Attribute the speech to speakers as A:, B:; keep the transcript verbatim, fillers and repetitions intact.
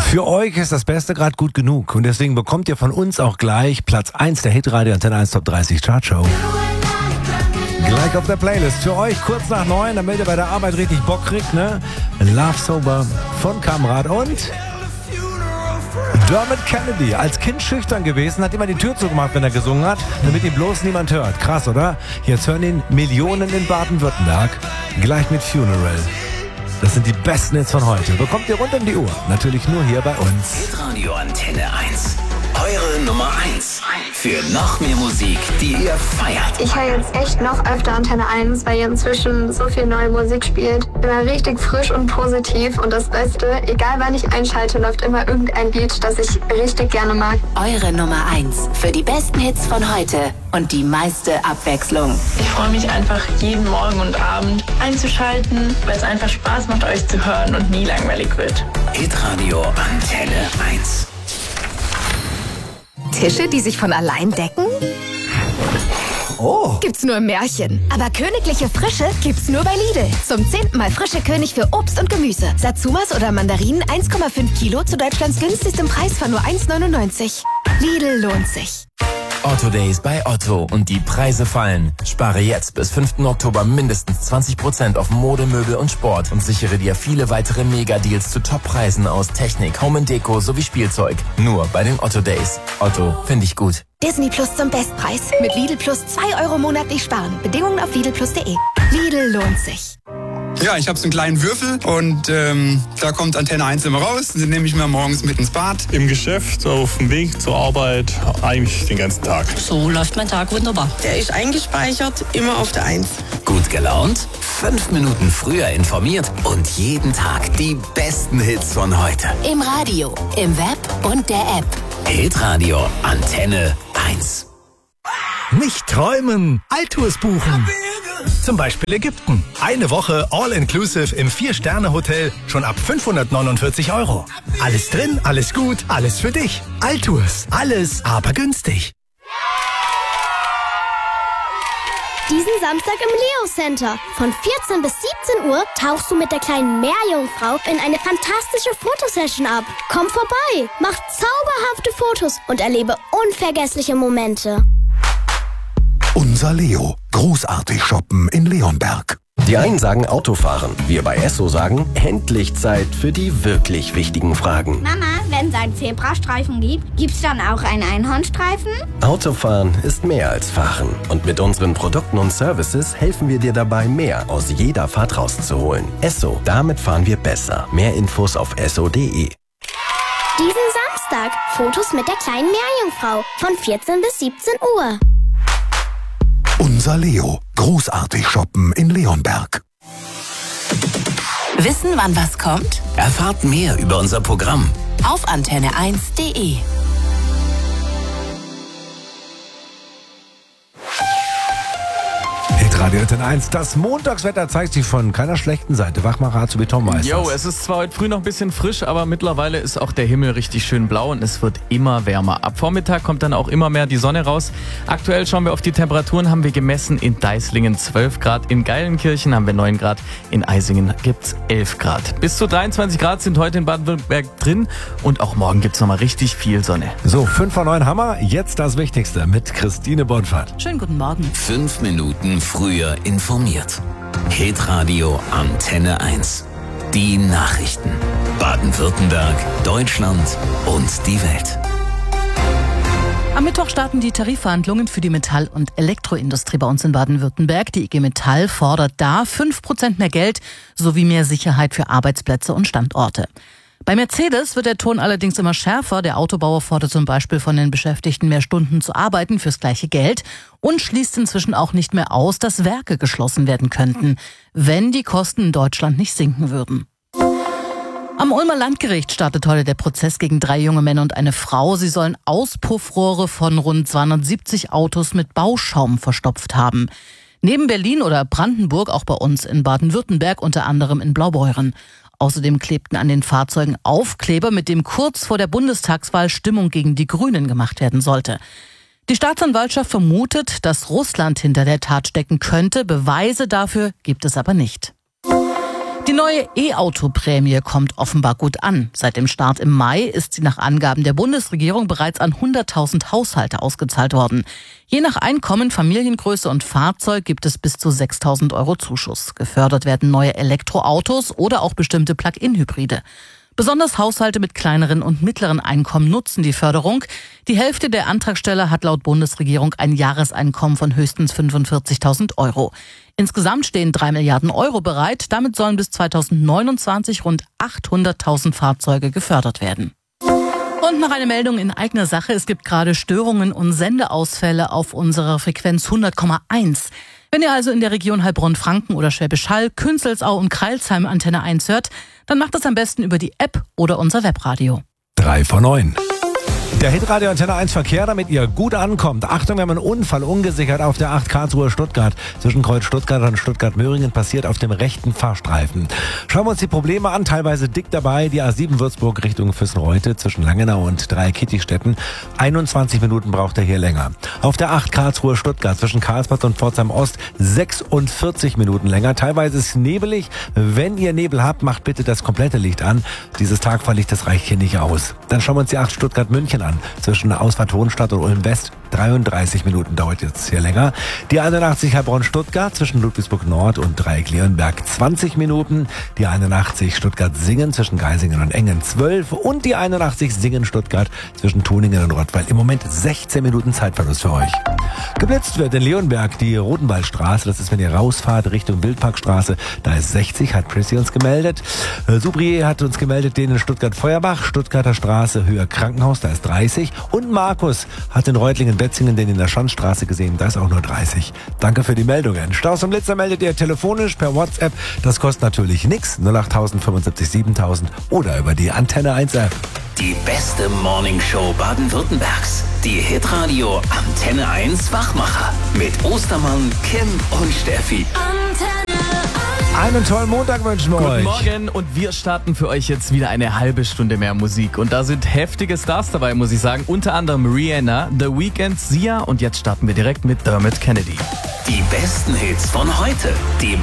A: Für euch ist das Beste gerade gut genug und deswegen bekommt ihr von uns auch gleich Platz eins der Hitradio Antenne eins Top dreißig Chartshow. Gleich auf der Playlist für euch kurz nach neun, damit ihr bei der Arbeit richtig Bock kriegt, ne? Love Sober von Kamrat und Dermot Kennedy. Als Kind schüchtern gewesen, hat immer die Tür zugemacht, wenn er gesungen hat, damit ihn bloß niemand hört. Krass, oder? Jetzt hören ihn Millionen in Baden-Württemberg. Gleich mit Funeral. Das sind die besten Hits von heute. Bekommt ihr rund um die Uhr. Natürlich nur hier bei uns.
B: Hitradio Antenne eins. Eure Nummer eins. Für noch mehr Musik, die ihr feiert.
C: Ich höre jetzt echt noch öfter Antenne eins, weil ihr inzwischen so viel neue Musik spielt. Immer richtig frisch und positiv. Und das Beste, egal wann ich einschalte, läuft immer irgendein Lied, das ich richtig gerne mag.
D: Eure Nummer eins. Für die besten Hits von heute und die meiste Abwechslung.
E: Ich freue mich einfach jeden Morgen und Abend einzuschalten, weil es einfach Spaß macht, euch zu hören und nie langweilig wird.
B: Hitradio Antenne eins.
F: Tische, die sich von allein decken?
A: Oh.
F: Gibt's nur im Märchen. Aber königliche Frische gibt's nur bei Lidl. Zum zehnten Mal frische König für Obst und Gemüse. Satsumas oder Mandarinen eins Komma fünf Kilo zu Deutschlands günstigstem Preis von nur eins neunundneunzig. Lidl lohnt sich.
G: Otto Days bei Otto und die Preise fallen. Spare jetzt bis fünften Oktober mindestens zwanzig Prozent auf Mode, Möbel und Sport und sichere dir viele weitere Mega-Deals zu Top-Preisen aus Technik, Home and Deko sowie Spielzeug. Nur bei den Otto Days. Otto, finde ich gut.
F: Disney Plus zum Bestpreis. Mit Lidl Plus zwei Euro monatlich sparen. Bedingungen auf lidl plus punkt de. Lidl lohnt sich.
H: Ja, ich habe so einen kleinen Würfel und ähm, da kommt Antenne eins immer raus. Den nehme ich mir morgens mit ins Bad.
I: Im Geschäft, auf dem Weg zur Arbeit, eigentlich den ganzen Tag.
J: So läuft mein Tag wunderbar.
K: Der ist eingespeichert, immer auf der eins.
B: Gut gelaunt, fünf Minuten früher informiert und jeden Tag die besten Hits von heute.
D: Im Radio, im Web und der App.
B: Hitradio Antenne eins.
L: Nicht träumen, Altours buchen. Zum Beispiel Ägypten. Eine Woche All-Inclusive im Vier-Sterne-Hotel schon ab fünfhundertneunundvierzig Euro. Alles drin, alles gut, alles für dich. Altours, alles aber günstig.
M: Diesen Samstag im Leo Center. Von vierzehn bis siebzehn Uhr tauchst du mit der kleinen Meerjungfrau in eine fantastische Fotosession ab. Komm vorbei, mach zauberhafte Fotos und erlebe unvergessliche Momente.
N: Unser Leo. Großartig shoppen in Leonberg.
O: Die einen sagen Autofahren. Wir bei Esso sagen, endlich Zeit für die wirklich wichtigen Fragen.
M: Mama, wenn es einen Zebrastreifen gibt, gibt's dann auch einen Einhornstreifen?
O: Autofahren ist mehr als Fahren. Und mit unseren Produkten und Services helfen wir dir dabei, mehr aus jeder Fahrt rauszuholen. Esso, damit fahren wir besser. Mehr Infos auf esso punkt de.
M: Diesen Samstag Fotos mit der kleinen Meerjungfrau. Von vierzehn bis siebzehn Uhr.
N: Unser Leo. Großartig shoppen in Leonberg.
D: Wissen, wann was kommt?
B: Erfahrt mehr über unser Programm
D: auf antenne eins punkt de.
A: Radio Antenne eins. Das Montagswetter zeigt sich von keiner schlechten Seite. Wachmacher zu Betonmeisters.
P: Jo, es ist zwar heute früh noch ein bisschen frisch, aber mittlerweile ist auch der Himmel richtig schön blau und es wird immer wärmer. Ab Vormittag kommt dann auch immer mehr die Sonne raus. Aktuell schauen wir auf die Temperaturen, haben wir gemessen in Deislingen zwölf Grad, in Geilenkirchen haben wir neun Grad, in Eisingen gibt's elf Grad. Bis zu dreiundzwanzig Grad sind heute in Baden-Württemberg drin und auch morgen gibt's nochmal richtig viel Sonne.
A: So, fünf vor neun Hammer, jetzt das Wichtigste mit Christine Bonfahrt.
D: Schönen guten Morgen.
B: Fünf Minuten früher informiert. Hitradio Antenne eins. Die Nachrichten. Baden-Württemberg, Deutschland und die Welt.
Q: Am Mittwoch starten die Tarifverhandlungen für die Metall- und Elektroindustrie bei uns in Baden-Württemberg. Die I G Metall fordert da fünf Prozent mehr Geld sowie mehr Sicherheit für Arbeitsplätze und Standorte. Bei Mercedes wird der Ton allerdings immer schärfer. Der Autobauer fordert zum Beispiel von den Beschäftigten mehr Stunden zu arbeiten fürs gleiche Geld und schließt inzwischen auch nicht mehr aus, dass Werke geschlossen werden könnten, wenn die Kosten in Deutschland nicht sinken würden. Am Ulmer Landgericht startet heute der Prozess gegen drei junge Männer und eine Frau. Sie sollen Auspuffrohre von rund zweihundertsiebzig Autos mit Bauschaum verstopft haben. Neben Berlin oder Brandenburg auch bei uns in Baden-Württemberg, unter anderem in Blaubeuren. Außerdem klebten an den Fahrzeugen Aufkleber, mit dem kurz vor der Bundestagswahl Stimmung gegen die Grünen gemacht werden sollte. Die Staatsanwaltschaft vermutet, dass Russland hinter der Tat stecken könnte. Beweise dafür gibt es aber nicht. Die neue E-Auto-Prämie kommt offenbar gut an. Seit dem Start im Mai ist sie nach Angaben der Bundesregierung bereits an hunderttausend Haushalte ausgezahlt worden. Je nach Einkommen, Familiengröße und Fahrzeug gibt es bis zu sechstausend Euro Zuschuss. Gefördert werden neue Elektroautos oder auch bestimmte Plug-in-Hybride. Besonders Haushalte mit kleineren und mittleren Einkommen nutzen die Förderung. Die Hälfte der Antragsteller hat laut Bundesregierung ein Jahreseinkommen von höchstens fünfundvierzigtausend Euro. Insgesamt stehen drei Milliarden Euro bereit. Damit sollen bis zweitausendneunundzwanzig rund achthunderttausend Fahrzeuge gefördert werden. Und noch eine Meldung in eigener Sache. Es gibt gerade Störungen und Sendeausfälle auf unserer Frequenz hundert Komma eins. Wenn ihr also in der Region Heilbronn-Franken oder Schwäbisch Hall, Künzelsau und Crailsheim Antenne eins hört, dann macht das am besten über die App oder unser Webradio.
A: Drei vor neun. Der Hitradio Antenne eins Verkehr, damit ihr gut ankommt. Achtung, wir haben einen Unfall ungesichert auf der acht Karlsruhe-Stuttgart. Zwischen Kreuz Stuttgart und Stuttgart-Möhringen passiert auf dem rechten Fahrstreifen. Schauen wir uns die Probleme an, teilweise dick dabei. Die A sieben Würzburg Richtung Füssenreute zwischen Langenau und Dreieck-Kittichstetten. einundzwanzig Minuten braucht er hier länger. Auf der acht Karlsruhe-Stuttgart zwischen Karlsbad und Pforzheim-Ost sechsundvierzig Minuten länger. Teilweise ist es nebelig. Wenn ihr Nebel habt, macht bitte das komplette Licht an. Dieses Tagfahrlicht, das reicht hier nicht aus. Dann schauen wir uns die acht Stuttgart-München an. Zwischen Ausfahrt Hohenstadt und Ulm West dreiunddreißig Minuten dauert jetzt hier länger. Die einundachtzig Heilbronn-Stuttgart zwischen Ludwigsburg Nord und Dreieck-Leonberg zwanzig Minuten. Die einundachtzig Stuttgart-Singen zwischen Geisingen und Engen zwölf. Und die einundachtzig Singen-Stuttgart zwischen Tuningen und Rottweil. Im Moment sechzehn Minuten Zeitverlust für euch. Geblitzt wird in Leonberg die Rotenwaldstraße. Das ist, wenn ihr rausfahrt Richtung Wildparkstraße. Da ist sechzig, hat Prissy uns gemeldet. Subri hat uns gemeldet, den in Stuttgart-Feuerbach, Stuttgarter Straße, Höher Krankenhaus, da ist dreißig. Und Markus hat in Reutlingen-Betzingen den in der Schanzstraße gesehen, da ist auch nur dreißig. Danke für die Meldungen. Staus und Blitzer meldet ihr telefonisch per WhatsApp. Das kostet natürlich nichts. null acht fünfundsiebzig siebentausend oder über die Antenne eins App.
B: Die beste Morningshow Baden-Württembergs. Die Hitradio Antenne eins Wachmacher. Mit Ostermann, Kim und Steffi.
A: Einen tollen Montag wünschen wir
P: Guten
A: euch.
P: Guten Morgen und wir starten für euch jetzt wieder eine halbe Stunde mehr Musik. Und da sind heftige Stars dabei, muss ich sagen. Unter anderem Rihanna, The Weeknd, Sia und jetzt starten wir direkt mit Dermot Kennedy.
B: Die besten Hits von heute. Die